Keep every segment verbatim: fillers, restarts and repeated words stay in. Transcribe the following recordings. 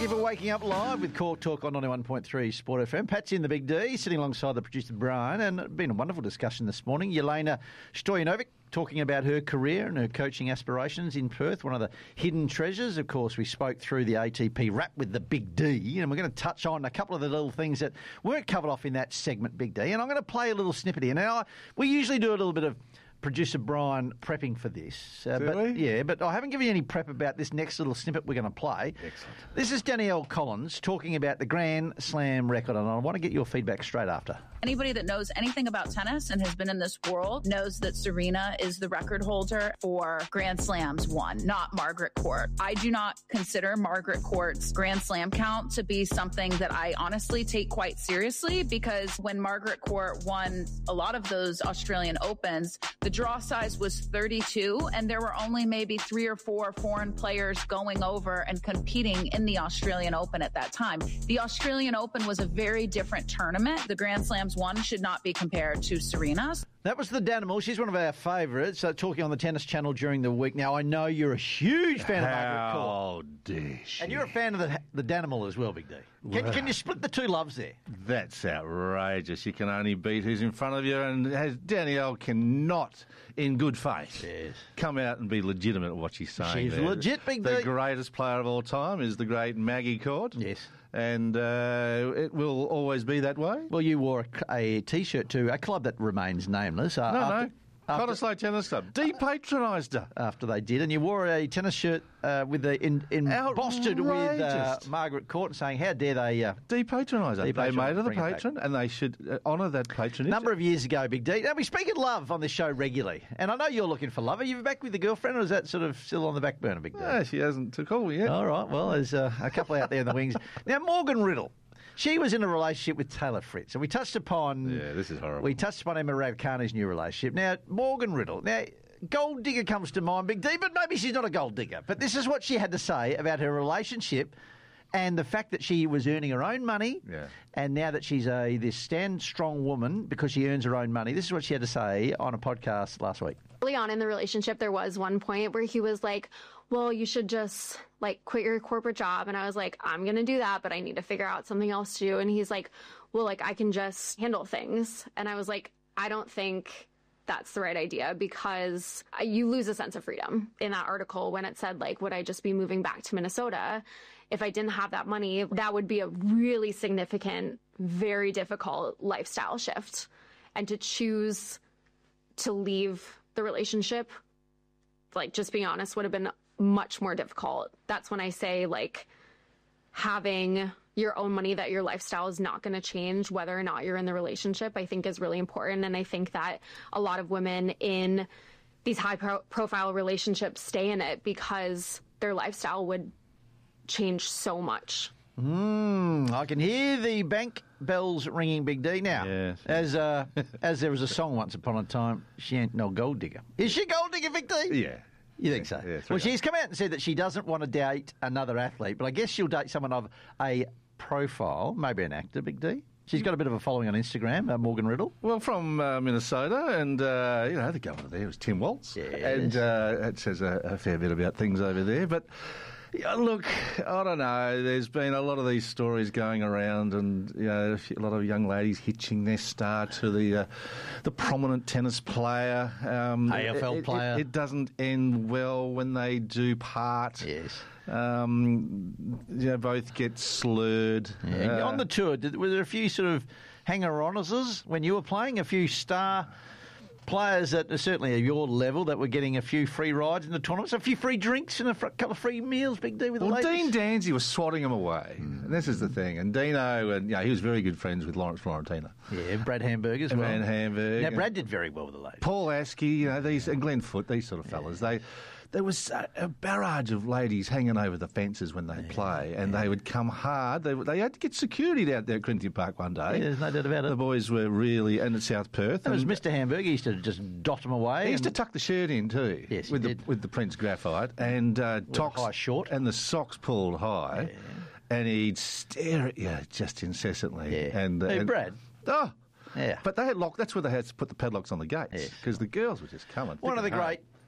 Thank you for waking up live with Court Talk on ninety-one point three Sport F M. Patsy and the Big D sitting alongside the producer Brian, and it's been a wonderful discussion this morning. Yelena Stojanovic talking about her career and her coaching aspirations in Perth, one of the hidden treasures. Of course, we spoke through the A T P wrap with the Big D, and we're going to touch on a couple of the little things that weren't covered off in that segment, Big D, and I'm going to play a little snippet here. Now, we usually do a little bit of producer Brian prepping for this. Uh, Do but, we? Yeah, but I haven't given you any prep about this next little snippet we're going to play. Excellent. This is Danielle Collins talking about the Grand Slam record, and I want to get your feedback straight after. Anybody that knows anything about tennis and has been in this world knows that Serena is the record holder for Grand Slams won, not Margaret Court. I do not consider Margaret Court's Grand Slam count to be something that I honestly take quite seriously, because when Margaret Court won a lot of those Australian Opens, the draw size was thirty-two, and there were only maybe three or four foreign players going over and competing in the Australian Open at that time. The Australian Open was a very different tournament. The Grand Slams won should not be compared to Serena's. That was the Danimal. She's one of our favourites, uh, talking on the Tennis Channel during the week. Now, I know you're a huge fan of Margaret Court. How dare she? And you're a fan of the, the Danimal as well, Big D. Can, Wow. can you split the two loves there? That's outrageous. You can only beat who's in front of you, and has, Danielle cannot, in good faith, Yes. come out and be legitimate at what she's saying. She's there. legit, Big The D. greatest player of all time is the great Maggie Court. Yes. And uh, it will always be that way. Well, you wore a, a T-shirt to a club that remains nameless. Uh, No, after, no. Cottesloe Tennis Club. Depatronised her. After they did, and you wore a tennis shirt uh, with the in, in embossed with uh, Outrageous. Margaret Court, saying, "How dare they?" Uh, Depatronise her. They Depatronise, made her the bring it back. patron, and they should uh, honour that patronage. number of years ago, Big D. Now, we speak of love on this show regularly, and I know you're looking for love. Are you back with the girlfriend, or is that sort of still on the back burner, Big D? Yeah, she hasn't took all yet. All right, well, there's uh, a couple out there in the wings. Now, Morgan Riddle. She was in a relationship with Taylor Fritz, and we touched upon... Yeah, this is horrible. We touched upon Emma Raducanu's new relationship. Now, Morgan Riddle. Now, gold digger comes to mind, Big D, but maybe she's not a gold digger. But this is what she had to say about her relationship and the fact that she was earning her own money, Yeah. and now that she's a this stand strong woman because she earns her own money. This is what she had to say on a podcast last week. Early on in the relationship, there was one point where he was like, well, you should just like quit your corporate job. And I was like, I'm going to do that, but I need to figure out something else to do. And he's like, well, like I can just handle things. And I was like, I don't think that's the right idea, because you lose a sense of freedom. In that article, when it said, like, would I just be moving back to Minnesota? If I didn't have that money, that would be a really significant, very difficult lifestyle shift. And to choose to leave the relationship, like, just being honest, would have been much more difficult. That's when I say, like, having your own money, that your lifestyle is not going to change whether or not you're in the relationship, I think is really important. And I think that a lot of women in these high pro- profile relationships stay in it because their lifestyle would change so much. Mm, I can hear the bank bells ringing, Big D. Now, Yes. as uh, as there was a song once upon a time, she ain't no gold digger. Is she gold digger, Big D? Yeah. You think so? Yeah, three well, she's come out and said that she doesn't want to date another athlete, but I guess she'll date someone of a profile, maybe an actor, Big D. She's got a bit of a following on Instagram, uh, Morgan Riddle. Well, from uh, Minnesota, and, uh, you know, the governor there was Tim Waltz. Yes. And uh, it says a, a fair bit about things over there. But, yeah, look, I don't know. There's been a lot of these stories going around, and, you know, a, few, a lot of young ladies hitching their star to the uh, the prominent tennis player. Um, A F L it, it- player. It, it doesn't end well when they do part. Yes. Um, you know, both get slurred. Yeah. Uh, on the tour, did, were there a few sort of hanger-oners when you were playing? A few star players that are certainly at your level that were getting a few free rides in the tournaments, a few free drinks and a fr- couple of free meals, Big D, with the Well, ladies? Dean Danzy was swatting them away. Mm. And this is the thing. And Dino, and you know, he was very good friends with Lawrence Florentina. Yeah, Brad Hamburg as And well. Van Hamburg. Now, and Brad did very well with the ladies. Paul Askey, you know, these, and Glenn Foote, these sort of fellas. They, there was a, a barrage of ladies hanging over the fences when they play, and they would come hard. They, they had to get security out there at Corinthian Park one day. Yeah, there's no doubt about it. The boys were really, and at South Perth. That was and Mister Hamburg. He used to just dot them away. He used to and- tuck the shirt in too, Yes, he with the did. with the Prince graphite and uh, a tox high short. and the socks pulled high, and he'd stare at you just incessantly. Yeah. And, Hey, and Brad. Oh, Yeah. But they had lock. That's where they had to put the padlocks on the gates Yes. because the girls were just coming. One of the thick and great,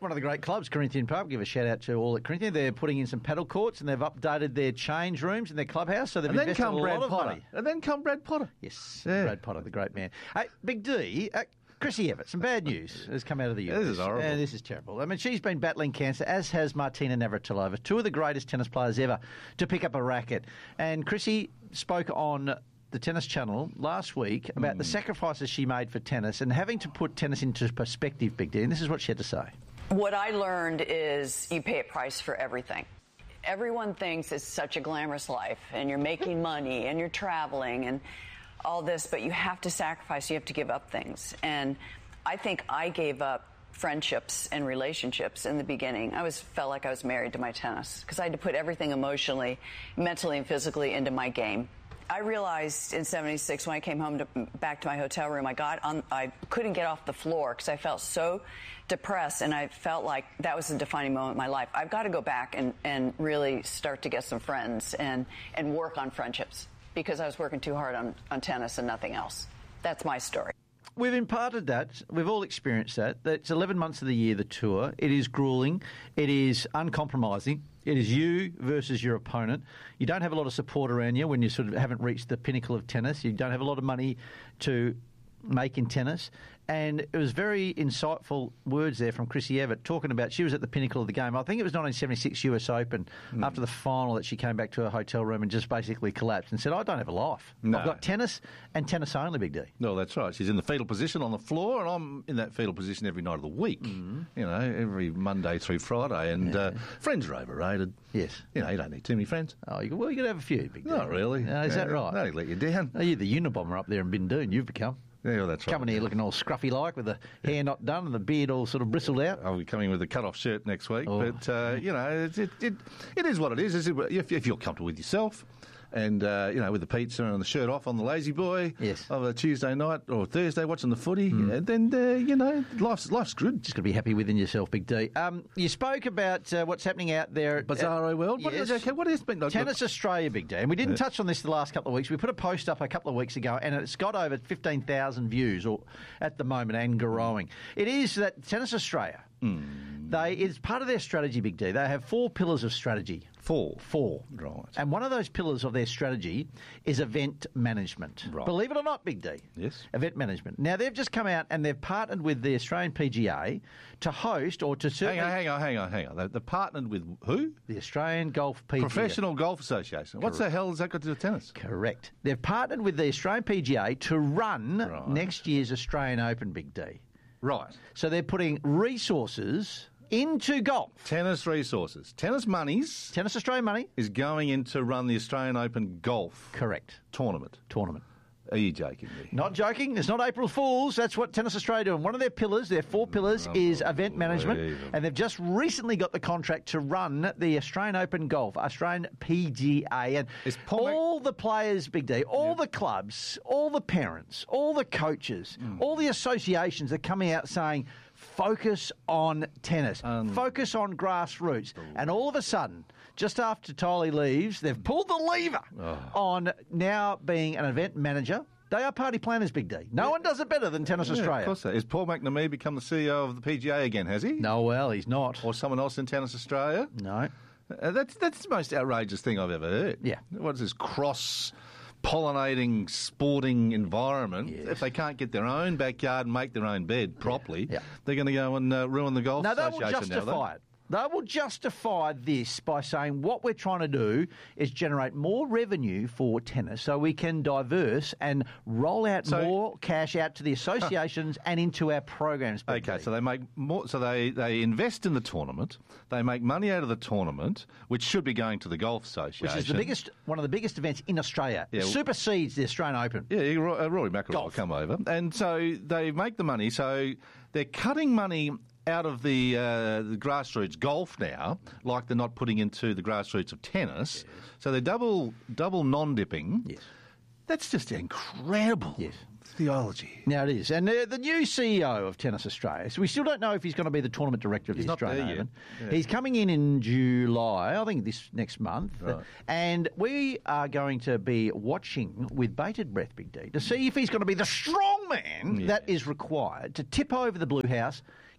one of the great clubs, Corinthian Park. Give a shout out to all at Corinthian. They're putting in some paddle courts and they've updated their change rooms in their clubhouse. So they've And then invested come a Brad lot of Potter. money. And then come Brad Potter. Yes, Yeah. Brad Potter, the great man. Hey, Big D, uh, Chrissy Evert, some bad news has come out of the U S. This is horrible. Uh, this is terrible. I mean, she's been battling cancer, as has Martina Navratilova, two of the greatest tennis players ever to pick up a racket. And Chrissy spoke on the Tennis Channel last week about Mm. the sacrifices she made for tennis and having to put tennis into perspective, Big D. And this is what she had to say. What I learned is you pay a price for everything. Everyone thinks it's such a glamorous life and you're making money and you're traveling and all this, but you have to sacrifice, you have to give up things. And I think I gave up friendships and relationships in the beginning. I was felt like I was married to my tennis because I had to put everything emotionally, mentally, and physically into my game. I realized in seventy-six when I came home to, back to my hotel room, I got on, I couldn't get off the floor because I felt so depressed, and I felt like that was a defining moment in my life. I've got to go back and, and really start to get some friends and, and work on friendships because I was working too hard on, on tennis and nothing else. That's my story. We've imparted that. We've all experienced that. That it's eleven months of the year, the tour. It is gruelling. It is uncompromising. It is you versus your opponent. You don't have a lot of support around you when you sort of haven't reached the pinnacle of tennis. You don't have a lot of money to make in tennis. And it was very insightful words there from Chrissy Evert talking about she was at the pinnacle of the game. I think it was nineteen seventy-six U S Open mm. after the final that she came back to her hotel room and just basically collapsed and said, I don't have a life. No. I've got tennis and tennis only, Big D. No, that's right. She's in the fetal position on the floor, and I'm in that fetal position every night of the week. Mm. You know, every Monday through Friday. And yeah. uh, friends are overrated. Yes. You know, you don't need too many friends. Oh, you, well, you could have a few, Big D. Not really. Uh, is yeah, that right? They let you down. Oh, you're the Unabomber up there in Bindoon. You've become. Yeah, well, that's right. Coming here looking all scruffy-like with the hair not done and the beard all sort of bristled out. I'll be coming with a cut-off shirt next week. Oh. But, uh, you know, it, it, it, it is what it is. If, if you're comfortable with yourself and, uh, you know, with the pizza and the shirt off on the lazy boy yes. of a Tuesday night or Thursday watching the footy, mm. then, uh, you know, life's, life's good. Just got to be happy within yourself, Big D. Um, you spoke about uh, what's happening out there. At, Bizarro uh, world? What yes. is okay, what has been? Like, Tennis look, Australia, Big D. And we didn't yeah. touch on this the last couple of weeks. We put a post up a couple of weeks ago and it's got over fifteen thousand views or at the moment and growing. It is that Tennis Australia, mm. they it's part of their strategy, Big D. They have four pillars of strategy. Four. Four. Right. And one of those pillars of their strategy is event management. Right. Believe it or not, Big D. Yes. Event management. Now, they've just come out and they've partnered with the Australian P G A to host or to certainly... Hang on, hang on, hang on, hang on. They've partnered with who? The Australian Golf P G A. Professional Golf Association. What the hell has that got to do with tennis? Correct. They've partnered with the Australian P G A to run right. next year's Australian Open, Big D. Right. So they're putting resources into golf. Tennis resources. Tennis monies. Tennis Australian money. Is going in to run the Australian Open golf. Correct. Tournament. Tournament. Are you joking me? Not joking. It's not April Fools. That's what Tennis Australia do. And one of their pillars, their four pillars, is event management. And they've just recently got the contract to run the Australian Open Golf, Australian P G A. And all the players, Big D, all yep. the clubs, all the parents, all the coaches, mm. all the associations are coming out saying, focus on tennis, um, focus on grassroots. Ooh. And all of a sudden, just after Tylee leaves, they've pulled the lever oh. on now being an event manager. They are party planners, Big D. No yeah. one does it better than Tennis yeah, Australia. Of course so. Is Paul McNamee become the C E O of the P G A again, has he? No, well, he's not. Or someone else in Tennis Australia? No. Uh, that's, that's the most outrageous thing I've ever heard. Yeah. What is this cross... pollinating sporting environment. Yes. If they can't get their own backyard and make their own bed properly, yeah. Yeah. they're going to go and uh, ruin the golf now, association. They will justify now, it. They will justify this by saying what we're trying to do is generate more revenue for tennis so we can diverse and roll out so, more cash out to the associations huh. and into our programs. Okay, so they make more. So they, they invest in the tournament. They make money out of the tournament, which should be going to the Golf Association, which is the biggest, one of the biggest events in Australia. Yeah. Supersedes the Australian Open. Yeah, Rory McIlroy will come over, and so they make the money. So they're cutting money out of the, uh, the grassroots golf now, like they're not putting into the grassroots of tennis. Yes. So they're double double non-dipping. Yes. That's just incredible. Yes. Theology. Now it is. And uh, the new C E O of Tennis Australia, so we still don't know if he's going to be the tournament director of he's the Australian Open. Yeah. He's coming in in July, I think this next month. Right. And we are going to be watching with bated breath, Big D, to see if he's going to be the strong man yeah. that is required to tip over the Blue House,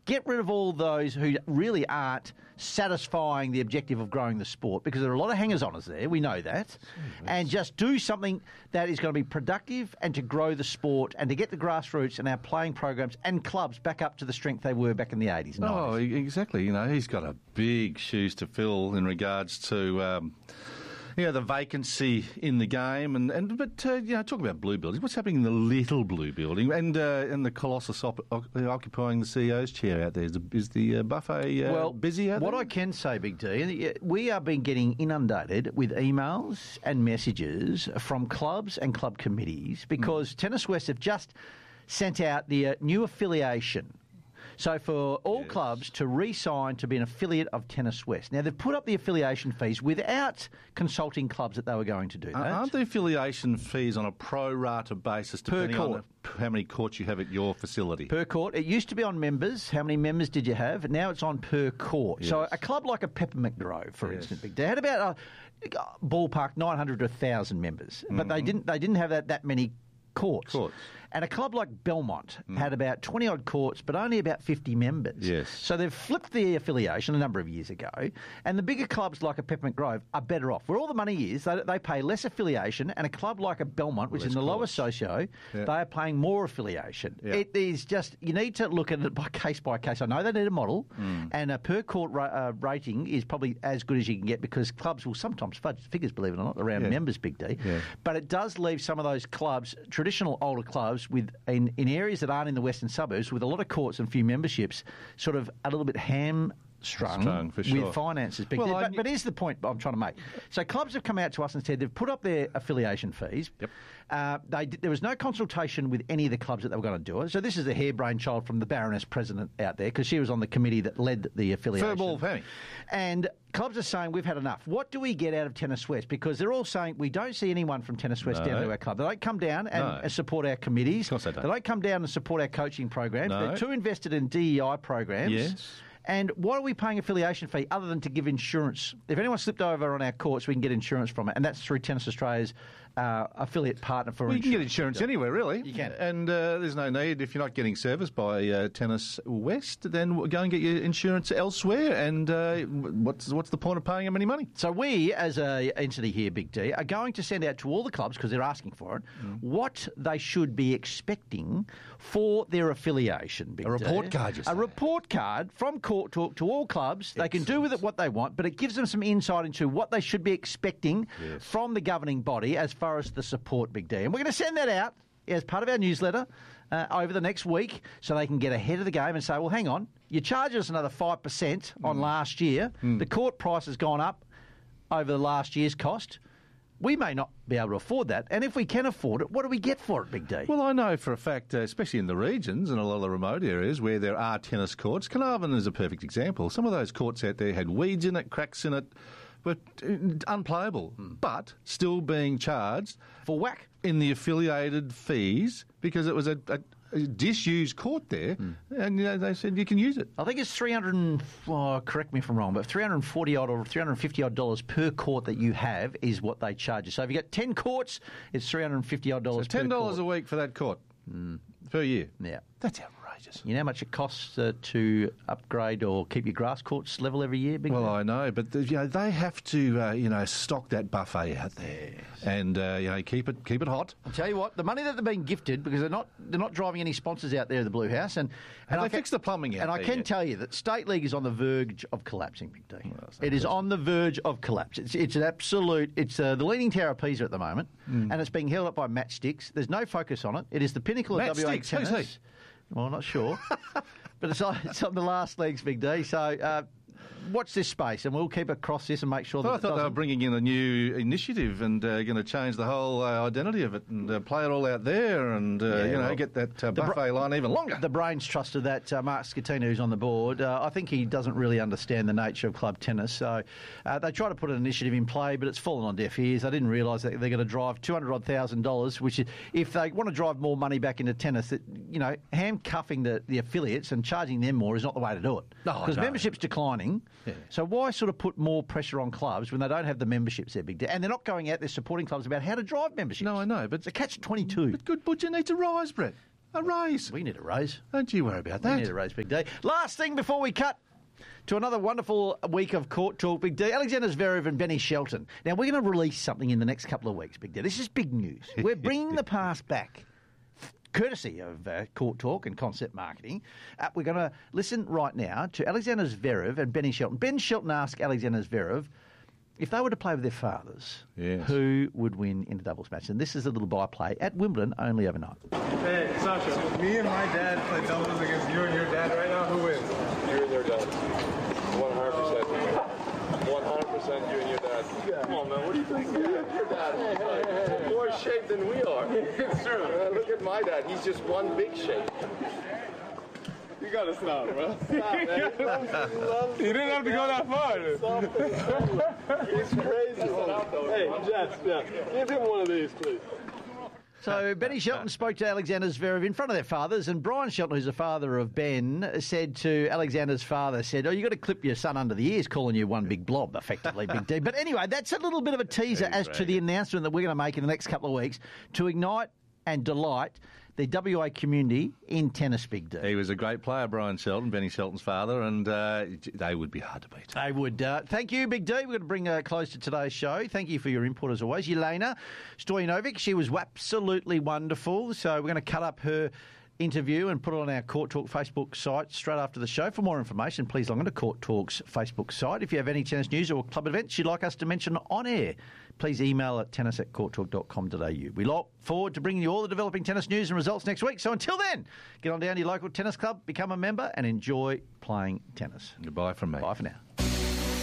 get rid of all those who really aren't satisfying the objective of growing the sport, because there are a lot of hangers-oners there, we know that, mm-hmm. and just do something that is going to be productive and to grow the sport and to get the grassroots and our playing programs and clubs back up to the strength they were back in the eighties and Oh, nineties. exactly. You know, he's got a big shoes to fill in regards to... Um, you know, the vacancy in the game, and, and but, uh, you know, talk about blue buildings. What's happening in the little blue building and uh, and the Colossus op- occupying the C E O's chair out there? Is the, is the uh, buffet uh, well, busy out what there? I can say, Big D, we are being getting inundated with emails and messages from clubs and club committees because mm. Tennis West have just sent out the uh, new affiliation. So for all yes. clubs to re-sign to be an affiliate of Tennis West. Now, they've put up the affiliation fees without consulting clubs that they were going to do that. Aren't the affiliation fees on a pro-rata basis per depending court. on how many courts you have at your facility? Per court. It used to be on members. How many members did you have? Now it's on per court. Yes. So a club like a Peppermint Grove, for yes. instance, Big Day, had about a ballpark nine hundred to one thousand members. Mm-hmm. But they didn't, they didn't have that, that many courts. courts. And a club like Belmont mm. had about twenty-odd courts, but only about fifty members. Yes. So they've flipped the affiliation a number of years ago, and the bigger clubs like a Peppermint Grove are better off. Where all the money is, they, they pay less affiliation, and a club like a Belmont, which less is in the lower courts. socio, yeah. they are paying more affiliation. Yeah. It is just, you need to look at it by case by case. I know they need a model, mm. and a per court ra- uh, rating is probably as good as you can get, because clubs will sometimes fudge figures, believe it or not, around yeah. members, Big D. Yeah. But it does leave some of those clubs, traditional older clubs, with in, in areas that aren't in the western suburbs, with a lot of courts and few memberships, sort of a little bit hamstrung Strung, for sure. with finances. Big Well, D. I- But, but here's the point I'm trying to make. So clubs have come out to us and said they've put up their affiliation fees. Yep. Uh, they did, there was no consultation with any of the clubs that they were going to do it. So this is a harebrained child from the Baroness president out there, because she was on the committee that led the affiliation. Furball Fanny. And clubs are saying we've had enough. What do we get out of Tennis West? Because they're all saying we don't see anyone from Tennis West No. down to our club. They don't come down and, No. and support our committees. Of course they don't. They don't come down and support our coaching programs. No. They're too invested in D E I programs. Yes. And why are we paying affiliation fee other than to give insurance? If anyone slipped over on our courts, we can get insurance from it, and that's through Tennis Australia's uh, affiliate partner for Well, you can get insurance. insurance anywhere, really. You can. And uh, there's no need, if you're not getting service by uh, Tennis West, then go and get your insurance elsewhere. And uh, what's what's the point of paying them any money? So we, as a entity here, Big D, are going to send out to all the clubs, because they're asking for it, mm. what they should be expecting for their affiliation, Big A report D. card, you say? A report card from court to, to all clubs. They can do with it what they want, but it gives them some insight into what they should be expecting Yes. from the governing body as far as the support, Big D. And we're going to send that out as part of our newsletter uh, over the next week, so they can get ahead of the game and say, well, hang on, you charge us another five percent on mm. last year. Mm. The court price has gone up over the last year's cost. We may not be able to afford that. And if we can afford it, what do we get for it, Big D? Well, I know for a fact, uh, especially in the regions and a lot of the remote areas where there are tennis courts, Carnarvon is a perfect example. Some of those courts out there had weeds in it, cracks in it, but uh, unplayable, mm. but still being charged for whack in the affiliated fees because it was a, a, a disused court there, mm. and you know, they said you can use it. I think it's three hundred and oh, correct me if I'm wrong, but three hundred and forty odd or three hundred and fifty odd dollars per court that you have is what they charge you. So if you get ten courts, it's three hundred and fifty odd dollars. So ten dollars per a week for that court mm. per year. Yeah, that's outrageous. You know how much it costs uh, to upgrade or keep your grass courts level every year? Big well, man? I know, but the, you know they have to uh, you know stock that buffet out there yes. and uh, you know keep it keep it hot. I'll tell you what, the money that they're being gifted, because they're not they're not driving any sponsors out there at the Blue House, and and and they I can, fix the plumbing out and there I can yet? tell you that State League is on the verge of collapsing, Big D. Well, it is on the verge of collapse. It's, it's an absolute. It's uh, the leading tower of Pisa at the moment, mm. and it's being held up by matchsticks. There's no focus on it. It is the pinnacle of W A Matchsticks? Who's tennis. he? Well, not sure, but it's on, it's on the last legs, Big D. So. Uh, Watch this space, and we'll keep across this and make sure that well, I it thought they doesn't. were bringing in a new initiative and uh, going to change the whole uh, identity of it and uh, play it all out there and uh, Yeah, you know well, get that uh, the buffet bra- line even longer. The brains trust of that uh, Mark Scatino, who's on the board, uh, I think he doesn't really understand the nature of club tennis. So uh, they try to put an initiative in play, but it's fallen on deaf ears. They didn't realise that they're going to drive two hundred odd thousand dollars, which is, if they want to drive more money back into tennis, that, you know, handcuffing the, the affiliates and charging them more is not the way to do it. Because no. membership's declining. Yeah. So why sort of put more pressure on clubs when they don't have the memberships there, Big D? And they're not going out there supporting clubs about how to drive memberships. No, I know, but it's a catch twenty-two. But good, but you need to rise, Brett. A raise. We need a raise. Don't you worry about We that. need a raise, Big D. Last thing before we cut to another wonderful week of Court Talk, Big D. Alexander Zverev and Benny Shelton. Now, we're going to release something in the next couple of weeks, Big D. This is big news. We're bringing the past back, courtesy of uh, Court Talk and Concept Marketing. Uh, we're going to listen right now to Alexander Zverev and Benny Shelton. Ben Shelton asked Alexander Zverev, if they were to play with their fathers, Yes. who would win in a doubles match? And this is a little byplay at Wimbledon only overnight. Hey, Sasha, if me and my dad play doubles against you and your dad right now, who wins? You and your dad. one hundred percent. one hundred percent you and your dad. Come on, man. What do you think? You and your dad is like more shape than we are. It's true. Man, look at my dad. He's just one big shape. You gotta stop, bro. Stop, man. He loves, he loves You didn't have to go that far. He's crazy. Hey, Jets, yeah. Give him one of these, please. So Benny Shelton spoke to Alexander Zverev in front of their fathers, and Brian Shelton, who's the father of Ben, said to Alexander's father, said, oh, you've got to clip your son under the ears, calling you one big blob, effectively, Big D. But anyway, that's a little bit of a teaser as to the announcement that we're going to make in the next couple of weeks to ignite and delight the W A community in tennis, Big D. He was a great player, Brian Shelton, Benny Shelton's father, and uh, they would be hard to beat. They would. Uh, thank you, Big D. We're going to bring uh, close to today's show. Thank you for your input as always. Yelena Stojanovic, she was absolutely wonderful. So we're going to cut up her interview and put it on our Court Talk Facebook site straight after the show. For more information, please log on to Court Talk's Facebook site. If you have any tennis news or club events you'd like us to mention on air, please email at tennis at courttalk dot com dot a u. We look forward to bringing you all the developing tennis news and results next week. So until then, get on down to your local tennis club, become a member and enjoy playing tennis. Goodbye from me. Bye for now.